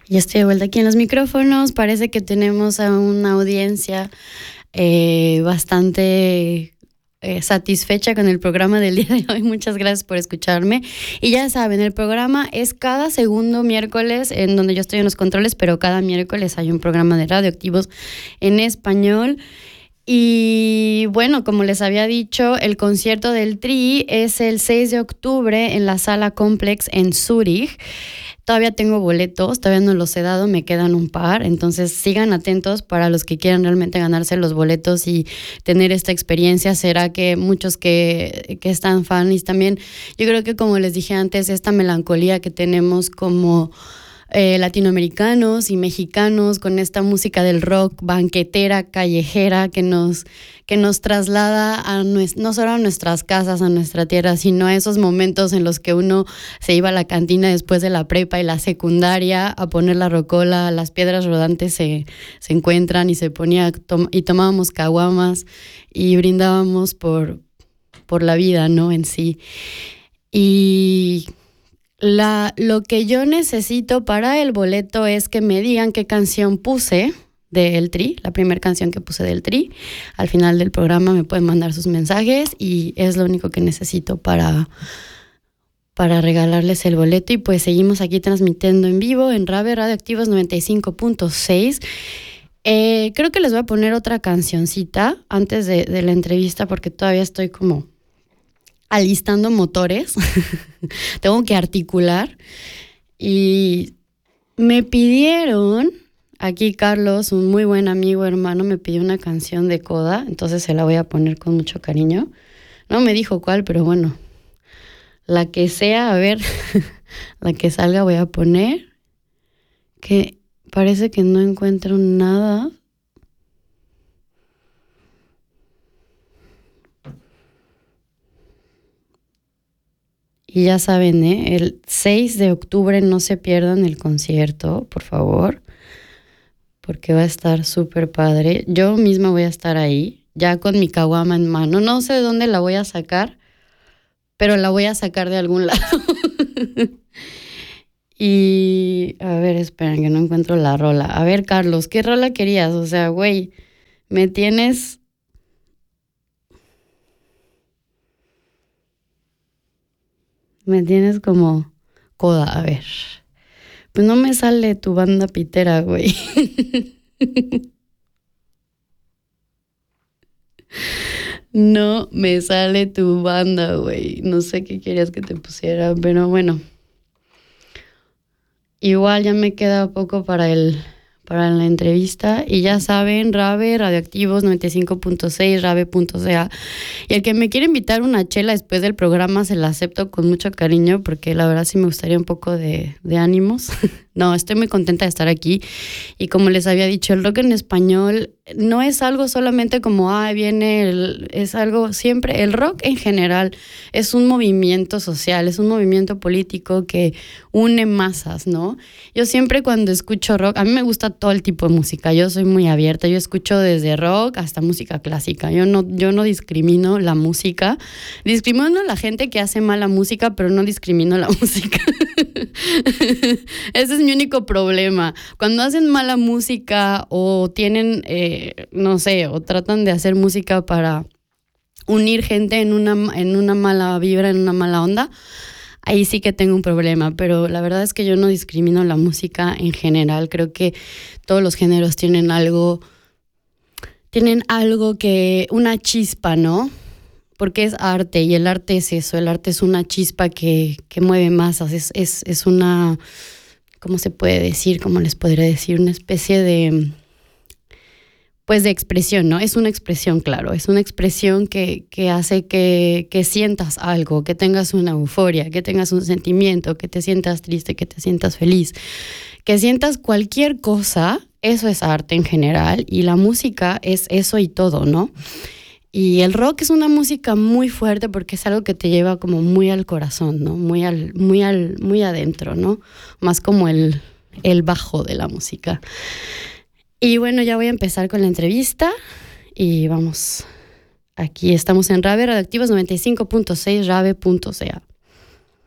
Y estoy de vuelta aquí en los micrófonos. Parece que tenemos a una audiencia bastante satisfecha con el programa del día de hoy. Muchas gracias por escucharme. Y ya saben, el programa es cada segundo miércoles, en donde yo estoy en los controles, pero cada miércoles hay un programa de Radioactivos en español. Y bueno, como les había dicho, el concierto del Tri es el 6 de octubre en la Sala Complex en Zúrich. Todavía tengo boletos, todavía no los he dado, me quedan un par, entonces sigan atentos para los que quieran realmente ganarse los boletos y tener esta experiencia. Será que muchos que están fans también, yo creo que como les dije antes, esta melancolía que tenemos como latinoamericanos y mexicanos con esta música del rock banquetera, callejera, que nos traslada no solo a nuestras casas, a nuestra tierra, sino a esos momentos en los que uno se iba a la cantina después de la prepa y la secundaria a poner la rocola, las piedras rodantes se encuentran y se ponía y tomábamos caguamas y brindábamos por la vida, ¿no? En sí. Y lo que yo necesito para el boleto es que me digan qué canción puse del Tri, la primera canción que puse del Tri. Al final del programa me pueden mandar sus mensajes y es lo único que necesito para regalarles el boleto. Y pues seguimos aquí transmitiendo en vivo en Radioactivos 95.6. Creo que les voy a poner otra cancioncita antes de la entrevista porque todavía estoy como alistando motores. Tengo que articular. Y me pidieron, aquí Carlos, un muy buen amigo, hermano, me pidió una canción de Coda, entonces se la voy a poner con mucho cariño. No me dijo cuál, pero bueno, la que sea, a ver, la que salga voy a poner, que parece que no encuentro nada. Y ya saben, el 6 de octubre no se pierdan el concierto, por favor, porque va a estar súper padre. Yo misma voy a estar ahí, ya con mi caguama en mano. No sé de dónde la voy a sacar, pero la voy a sacar de algún lado. Y, a ver, esperen que no encuentro la rola. A ver, Carlos, ¿qué rola querías? O sea, güey, me tienes como Coda, a ver. Pues no me sale tu banda pitera, güey. No me sale tu banda, güey. No sé qué querías que te pusiera, pero bueno. Igual ya me queda poco para la entrevista. Y ya saben, Radioactivos 95.6, rave.ca. Y el que me quiere invitar una chela después del programa se la acepto con mucho cariño porque la verdad sí me gustaría un poco de ánimos. No, estoy muy contenta de estar aquí. Y como les había dicho, el rock en español no es algo solamente como, es algo siempre, el rock en general es un movimiento social, es un movimiento político que une masas, ¿no? Yo siempre cuando escucho rock, a mí me gusta todo el tipo de música, yo soy muy abierta, yo escucho desde rock hasta música clásica, yo no discrimino la música, discrimino a la gente que hace mala música, pero no discrimino la música. Ese es mi único problema. Cuando hacen mala música o tienen, no sé, o tratan de hacer música para unir gente en una mala vibra, en una mala onda, ahí sí que tengo un problema. Pero la verdad es que yo no discrimino la música en general. Creo que todos los géneros tienen algo que, una chispa, ¿no? Porque es arte y el arte es eso, el arte es una chispa que mueve masas, es una, ¿cómo se puede decir? ¿Cómo les podría decir? Una especie de, pues de expresión, ¿no? Es una expresión, claro, es una expresión que hace que sientas algo, que tengas una euforia, que tengas un sentimiento, que te sientas triste, que te sientas feliz, que sientas cualquier cosa. Eso es arte en general y la música es eso y todo, ¿no? Y el rock es una música muy fuerte porque es algo que te lleva como muy al corazón, ¿no? Muy adentro, ¿no? Más como el bajo de la música. Y bueno, ya voy a empezar con la entrevista y vamos. Aquí estamos en Radioactivos 95.6, rave.ca.